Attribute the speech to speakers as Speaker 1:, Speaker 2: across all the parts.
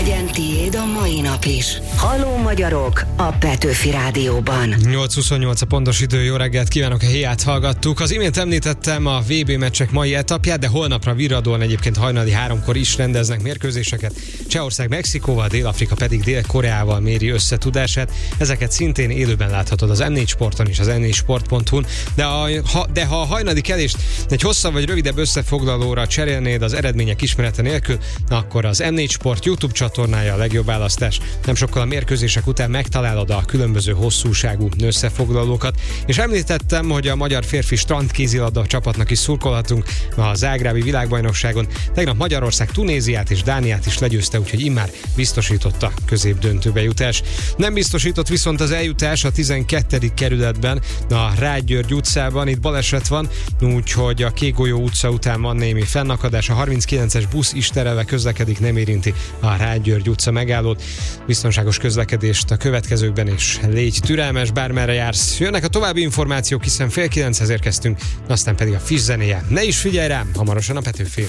Speaker 1: Legyen tiéd a mai nap is. Halló magyarok a Petőfi Rádióban.
Speaker 2: 8:28 a pontos idő, jó reggelt kívánok, a Héját hallgattuk. Az imént említettem a VB meccsek mai etapját, de holnapra Virradón egyébként hajnali 3-kor is rendeznek mérkőzéseket. Csehország Mexikóval, Dél-Afrika pedig Dél-Koreával méri összetudását. Ezeket szintén élőben láthatod az M4 Sporton és az m4sport.hu-n. De ha a hajnali kelést egy hosszabb vagy rövidebb összefoglalóra cserélnéd az eredmények ismerete nélkül, akkor az M4 Sport YouTube csatornája a legjobb választás. Nem sokkal a mérkőzések után megtalálod a különböző hosszúságú összefoglalókat. És említettem, hogy a magyar férfi strandkézilabda csapatnak is szurkolhatunk a zágrábi világbajnokságon. Tegnap Magyarország Tunéziát és Dániát is legyőzte, úgyhogy immár biztosított a középdöntőbe jutás. Nem biztosított viszont az eljutás a 12. kerületben, a Rád-György utcában. Itt baleset van, úgyhogy a Kékgolyó utca után van némi fennakadás. A 39-es busz is terelve közlekedik, nem érinti a Rád-György utca megállót. Biztonságos közlekedést a következőkben, és légy türelmes, bármerre jársz. Jönnek a további információk, hiszen 8:30 érkeztünk, aztán pedig a friss zenéje. Ne is figyelj rám, hamarosan a Petőfin.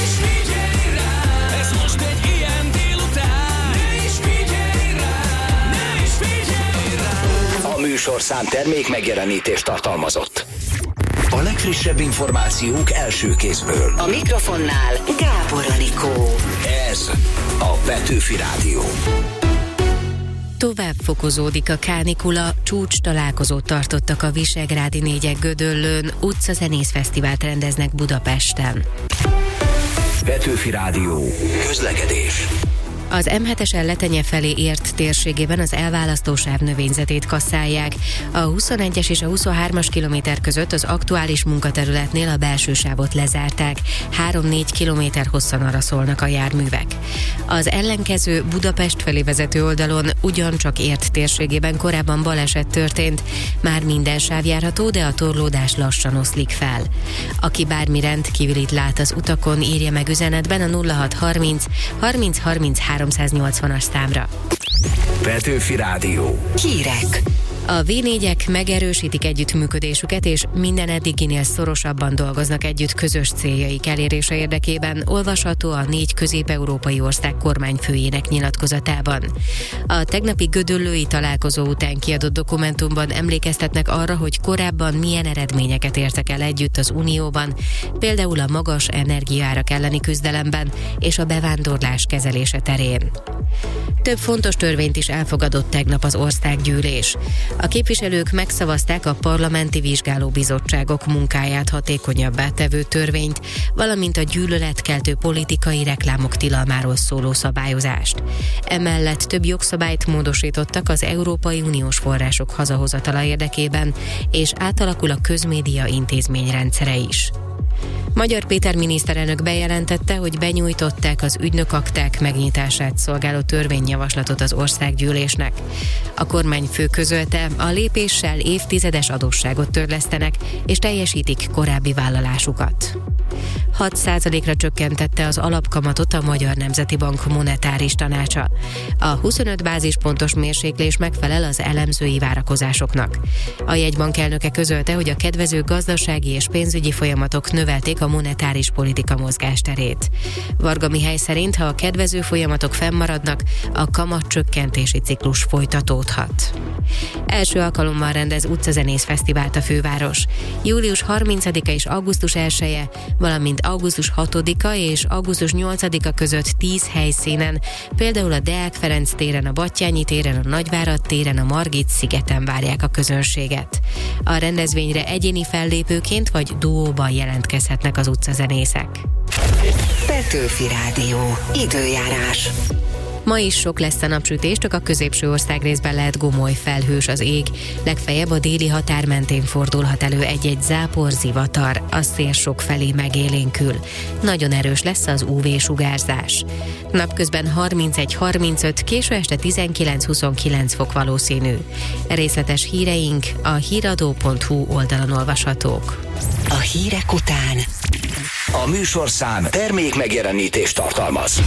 Speaker 3: A műsorszám termék megjelenítést tartalmazott. A legfrissebb információk első kézből.
Speaker 1: A mikrofonnál Gábor Anikó.
Speaker 3: Ez a Petőfi Rádió.
Speaker 4: Tovább fokozódik a kánikula, csúcs találkozót tartottak a Visegrádi Négyek Gödöllőn, utcazenész fesztivált rendeznek Budapesten.
Speaker 3: Petőfi Rádió. Közlekedés.
Speaker 4: Az M7-esen Letenye felé ért térségében az elválasztó sáv növényzetét kasszálják. A 21-es és a 23-as kilométer között az aktuális munkaterületnél a belső sávot lezárták. 3-4 kilométer hosszan araszolnak a járművek. Az ellenkező Budapest felé vezető oldalon ugyancsak ért térségében korábban baleset történt. Már minden sáv járható, de a torlódás lassan oszlik fel. Aki bármi rendkíválit lát az utakon, írja meg üzenetben a 0630 30 30 380-as számra.
Speaker 3: Petőfi Rádió.
Speaker 1: Hírek.
Speaker 4: A V4-ek megerősítik együttműködésüket, és minden eddiginél szorosabban dolgoznak együtt közös céljaik elérése érdekében, olvasható a 4 közép-európai ország kormányfőjének nyilatkozatában. A tegnapi gödöllői találkozó után kiadott dokumentumban emlékeztetnek arra, hogy korábban milyen eredményeket értek el együtt az Unióban, például a magas energiaárak elleni küzdelemben és a bevándorlás kezelése terén. Több fontos törvényt is elfogadott tegnap az országgyűlés. A képviselők megszavazták a parlamenti vizsgálóbizottságok munkáját hatékonyabbá tevő törvényt, valamint a gyűlöletkeltő politikai reklámok tilalmáról szóló szabályozást. Emellett több jogszabályt módosítottak az Európai Uniós források hazahozatala érdekében, és átalakul a közmédia intézményrendszere is. Magyar Péter miniszterelnök bejelentette, hogy benyújtották az ügynökakták megnyitását szolgáló törvényjavaslatot az országgyűlésnek. A kormányfő közölte, a lépéssel évtizedes adósságot törlesztenek, és teljesítik korábbi vállalásukat. 6%-ra csökkentette az alapkamatot a Magyar Nemzeti Bank monetáris tanácsa. A 25 bázispontos mérséklés megfelel az elemzői várakozásoknak. A jegybank elnöke közölte, hogy a kedvező gazdasági és pénzügyi folyamatok növelték a monetáris politika mozgásterét. Varga Mihály szerint, ha a kedvező folyamatok fennmaradnak, a kamatcsökkentési ciklus folytatódhat. Első alkalommal rendez utcazenész fesztivált a főváros. Július 30-a és augusztus 1-e, valamint augusztus 6-a és augusztus 8-a között 10 helyszínen, például a Deák Ferenc téren, a Battyányi téren, a Nagyvárad téren, a Margit szigeten várják a közönséget. A rendezvényre egyéni fellépőként vagy duóban jelentkezhetnek az utcazenészek.
Speaker 1: Petőfi Rádió. Időjárás.
Speaker 4: Ma is sok lesz a napsütés, csak a középső országrészben lehet gomoly felhős az ég. Legfeljebb a déli határ mentén fordulhat elő egy-egy zápor, zivatar, a szél sok felé megélénkül. Nagyon erős lesz az UV-sugárzás. Napközben 31-35, késő este 19-29 fok valószínű. Részletes híreink a híradó.hu oldalon olvashatók.
Speaker 1: A hírek után
Speaker 3: A műsorszám termék megjelenítést tartalmaz.